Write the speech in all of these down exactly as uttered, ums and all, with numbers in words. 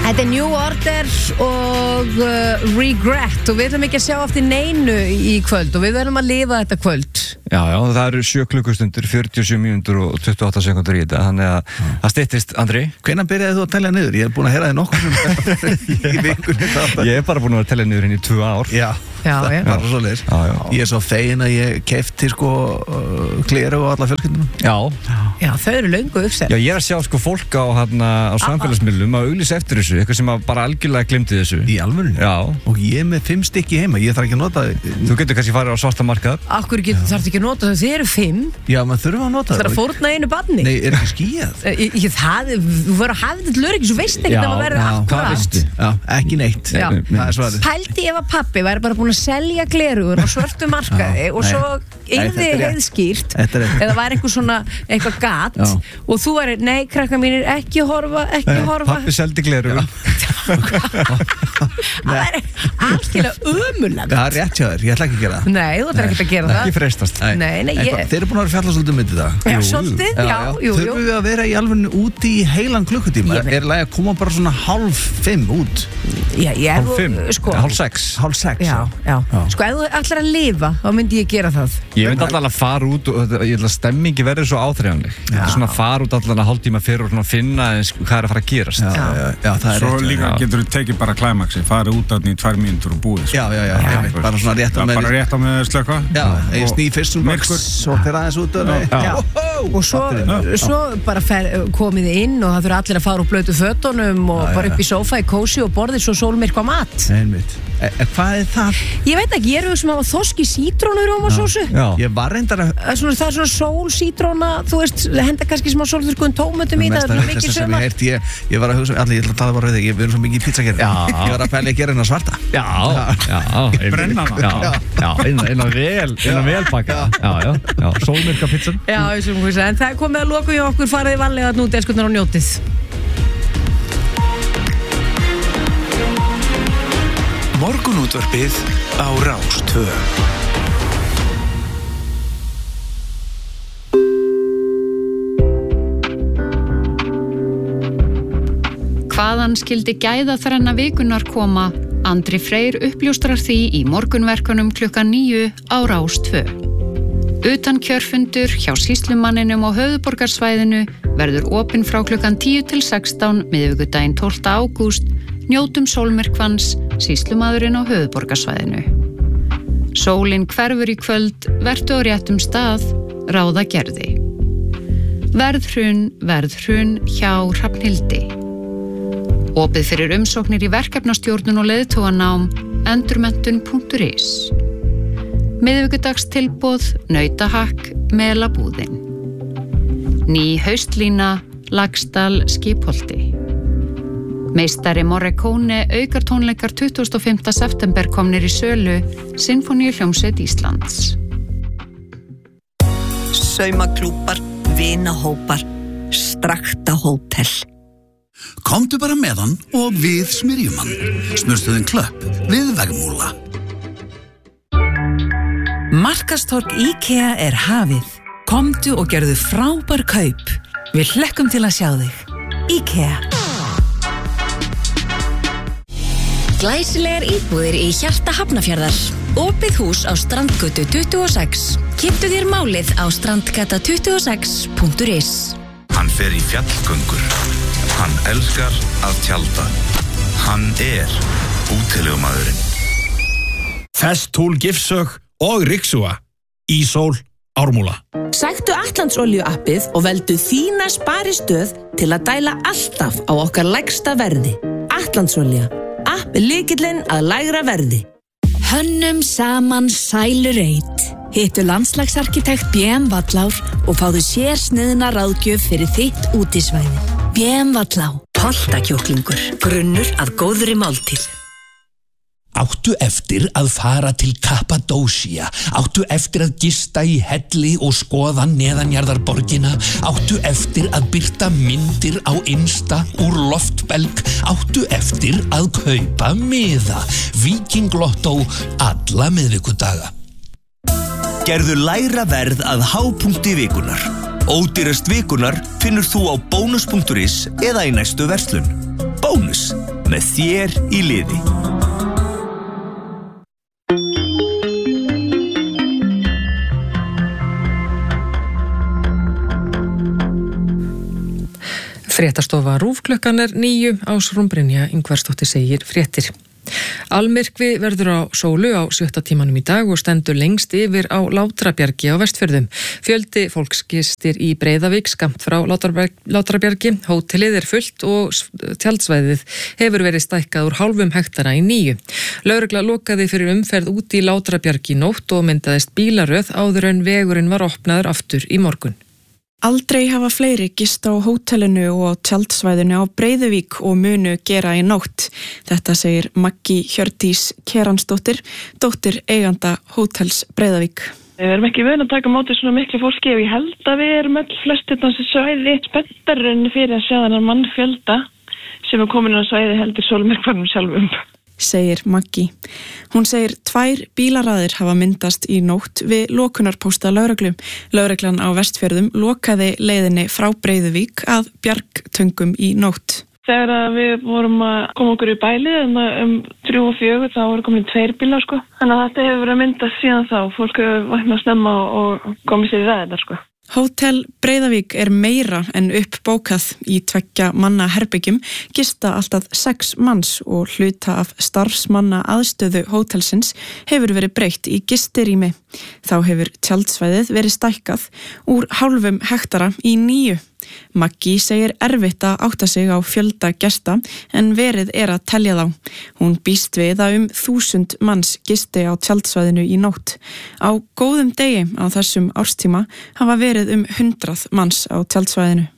Þetta er New Order og uh, Regret og við ætlum ekki að sjá eftir neinu í kvöld og við verðum að lifa þetta kvöld. Já, já, það eru sjö klukkustundir, fjörutíu og sjö mínútur og tuttugu og átta sekundur í þetta, þannig að mm. það styttist, Andri. Hvenær byrjaði þú að telja niður? Ég hef búin að heyra þig nokkur í vikunni. Ég hef bara búin að telja niður inn í tvö ár. Já, já, já. Það var svo leiðis. Ég er svo fegin að ég keypti sko uh, gleru og alla fjölskyldunum. Já. Já, þau eru löngu uppsett. Já, ég er að sjá sko fólk á, hana, á samfélagsmiðlum að auglýsa eftir þessu, eitthvað sem bara algjörlega glimti þessu. Í alvöru? Já. Og ég er með fimm stykki heima, ég þarf ekki að nota. Þú getur kannski farið á svarta markað. Akkur getur þarf ekki að nota þau, þið eru fimm. Já, maður þurfa að nota það. Það er að fórna einu barni. Nei, er ekki skýjað? Ég, það, þú verður að hafa þetta lögregn, þú veist ekki að það verður akkurat. Já, ekki neitt. Já. Það er svarið. Pældi ef að pabbi væri bara búin að selja gleraugun á svörtu markaði og svo yrði heiðskýrt eða væri einhver svona, eitthvað gat og þú væri, nei, krakka mínir, ekki horfa, ekki horfa. Pabbi seldi gleraugun. Það væri algjörlega ömurlegt. Það er rétt hjá þér, ég ætla ekki að gera það. Nei, þú ætlar ekki að gera það. Ekki freistast. Nei, nei, ég... Þeir eru búin að vera fjalla svolítið með þetta. Já, svolítið, já, jú, jú. Þurfum við að vera í alveg úti í heilan klukkutíma? Er lagi að koma bara svona hálf fimm út? Já, ég er... Hálf fimm? Sko, hálf sex? Hálf sex, já. Já, já. Sko, ef þú ætlar að lifa, þá myndi ég gera það. Ég myndi alltaf að fara út og ég ætla að stemmingi verður svo áþreifanleg. Þetta er svona að fara út alltaf að hálftíma fyrir og svona finna hvað er að fara að gerast. Já, já, já, það er svo rétt. Svo líka getur þú tekið bara klæmaxi, farið út af því í tvær mínútur og búið. Já, já, já, já, bara svona rétt á með... Bara rétt á með slökka. Já, ég sný fyrst um box og fyrir aðeins út og... Og svo, svo bara fer, komið þið inn og það þurfa allir að fara úr blötu fötunum og já, bara upp í sófa í kósi og borðið svo sólmyrkva mat. Einmitt. E, e, hvað er það? Ég veit ekki, ég er sem að þoski sítrónur um og sósu. Ég var reyndar að... Svona, það er svona sól, sítróna, þú veist, henda kannski smá sólþurrkuðum tómatum í það, það er mikið sumar. Ég, ég, ég var að hugsa, allir, ég ætla að tala bara við þig, ég verður svo mikið í pizzagerð. Ég var að pæla að gera hennar svarta. Já, já, já. Brenna hana. Já, já, innan vel, innan vel pakka. Já, já, já, sólmyrkva pizzan. Já, þessum húsa, en það er komið að loka hjá okkur, farið vanlega nú delskurnar og njótið. Morgunútvarpið á Rás tvö. Hvaðan skildi gæðaþrenna vikunar koma? Andri Freyr uppljóstrar því í morgunverkunum klukkan níu á Rás tvö. Utan kjörfundur hjá sýslumanninum á höfuðborgarsvæðinu verður opinn frá klukkan tíu til sextán miðvikudaginn tólfta ágúst. Njótum sólmyrkvans, sýslumaðurinn á höfuðborgarsvæðinu. Sólin hverfur í kvöld, vertu á réttum stað, ráða gerði. Verðhrun, verðhrun hjá Hrafnhildi. Opið fyrir umsóknir í verkefnastjórnun og leiðtoganám, endurmenntun punktur is. Miðvikudagstilboð, nautahakk, melabúðin. Ný haustlína, Laxdal, Skipholti. Meistari Morricone aukar tónleikar tuttugasta og fimmta september komnir í sölu, Sinfóníuhljómsveit Íslands. Saumaklúpar, vinahópar, Strakta hótel. Komdu bara með hann og við smyrjum hann. Smurstuðin Klöpp við Vegmúla. Markastorg IKEA er hafið. Komdu og gerðu frábær kaup. Við hlekkum til að sjá þig. IKEA. Glæsilegar íbúðir í hjarta Hafnarfjarðar. Opið hús á Strandgötu tuttugu og sex. Kynntu þér málið á strandgata tuttugu og sex punktur is. Hann fer í fjallgöngur. Hann elskar að tjalda. Hann er útilegumaðurinn. Festtúl Gifsög og Rixua. Ísól, Ármúla. Sæktu Atlantsolíu appið og veldu þína sparistöð til að dæla alltaf á okkar lægsta verði. Atlantsolía. App er lykillinn að lægra verði. Hönnum saman sælureit. Hittu landslagsarkitekt B M Vallár og fáðu sér sniðna ráðgjöf fyrir þitt útisvæði. B M Vallá. Holtakjúklingur. Grunnur að góðri máltíð. Áttu eftir að fara til Kappadósía, áttu eftir að gista í helli og skoða neðanjarðarborgina, áttu eftir að birta myndir á Insta úr loftbelg, áttu eftir að kaupa miða. Víkinglotto alla miðvikudaga. Gerðu lægra verð að hápunkti vikunar. Ódýrast vikunar finnur þú á bónus punktur is eða í næstu verslun. Bónus. með þér í liði. Fréttastofa RÚV klukkan er níu, Ásrún Brynja Ingvarsdóttir segir fréttir. Almyrkvi verður á sólu á sjötta tímanum í dag og stendur lengst yfir á Látrabjargi á Vestfjörðum. Fjöldi fólks gistir í Breiðavík skammt frá Látrabjargi. Hótelið er fullt og tjaldsvæðið hefur verið stækkað úr hálfum hektara í níu. Lögregla lokaði fyrir umferð út í Látrabjargi í nótt og myndaðist bílaröð áður en vegurinn var opnaður aftur í morgun. Aldrei hafa fleiri gist á hótelinu og tjaldsvæðinu á Breiðavík og munu gera í nótt. Þetta segir Maggi Hjördís Keransdóttir, dóttir eiganda hótels Breiðavík. Við erum ekki vön að taka móti svona miklu fólki og ég held að við erum öll flestir þessi svæði spenntarinn fyrir að sjá þennan mannfjölda sem er komin á svæði heldur sólmyrkvanum sjálfum. Segir Maggi. Hún segir tvær bílaraðir hafa myndast í nótt við lokunarpósta lögreglu. Lögreglan á Vestfjörðum lokaði leiðinni frá Breiðavík að Bjargtöngum í nótt. Þegar við vorum að koma okkur í bæli um þrjú og fjögur þá voru komin tveir bílar sko. Þannig að þetta hefur verið að myndast síðan þá. Fólk hefur vaknað snemma og komið sér í ræðina sko. Hótel Breiðavík er meira en uppbókað í tveggja manna herbyggjum, gista alltaf sex manns og hluta af starfsmanna aðstöðu hótelsins hefur verið breytt í gistirými. Þá hefur tjaldsvæðið verið stækkað úr hálfum hektara í níu. Maggi segir erfitt að átta sig á fjölda gesta en verið er að telja þá. Hún býst við að um þúsund manns gisti á tjaldsvæðinu í nótt. Á góðum degi á þessum árstíma hafa verið um hundrað manns á tjaldsvæðinu.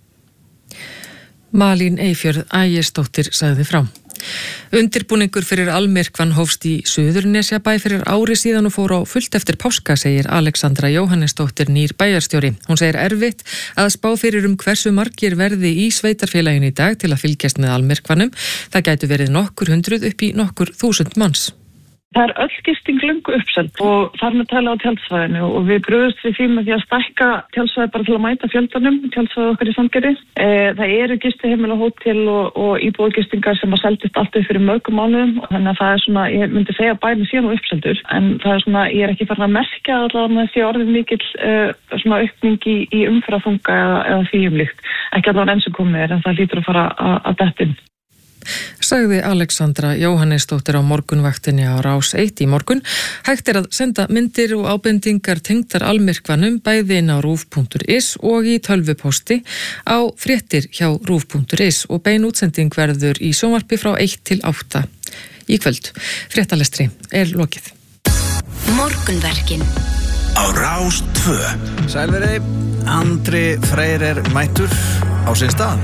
Malín Eyfjörð Ægisdóttir sagði frá. Undirbúningur fyrir almyrkvan hófst í Suðurnesjabæ fyrir ári síðan og fór á fullt eftir páska, segir Alexandra Jóhannesdóttir nýr bæjarstjóri. Hún segir erfitt að spá fyrir um hversu margir verði í sveitarfélaginu í dag til að fylgjast með almyrkvanum. Það gætu verið nokkur hundruð upp í nokkur þúsund manns. Það er öll gisting löngu uppseld og þar með tala á tjaldsvæðinu og við brugðumst við því með því að stækka tjaldsvæði bara til að mæta fjöldanum, tjaldsvæði okkar í Sandgerði. E, það eru gistiheimili og hótel og, og íbúðagistingar sem að seldist alltaf fyrir mörgum mánuðum og þannig að það er svona, ég myndi segja bæri síðan og uppseldur, en það er svona, ég er ekki farin að merkja allavega því orðið mikill uh, svona aukning í, í umferðarþunga eða, eða því umlíkt. Ekki allavega enn sem komið er en það lítur að fara að, að detta inn. Sagði Alexandra Jóhannesdóttir á morgunvaktinni á Rás eitt í morgun. Hægt er að senda myndir og ábendingar tengdar almyrkvanum bæði inn á rúv punktur is og í tölvupósti á fréttir hjá rúv punktur is og bein útsending verður í sjónvarpi frá eitt til átta í kvöld. Fréttalestri er lokið. Morgunverkin á Rás tvö. Sælveri, Andri Freyr er mættur á sinn stað.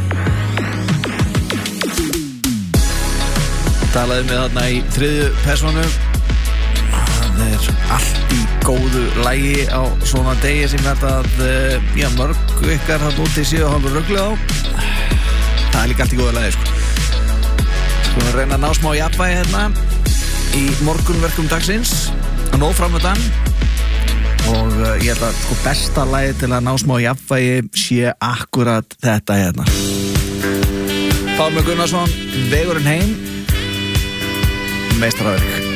Talaði með þarna í þriðju persónu. Það er allt í góðu lagi á svona degi sem þetta að já, mörg ykkar hann úti séu og hálfur ruglu á. Það er líka allt í góðu lagi sko. Sko að reyna að ná smá jafnvægi hérna í morgunverkum dagsins að nóg framöndan og ég held að sko besta lagi til að ná smá jafnvægi sé akkurat þetta hérna. Pálmi Gunnarsson, Vegurinn heim, meistaraverk.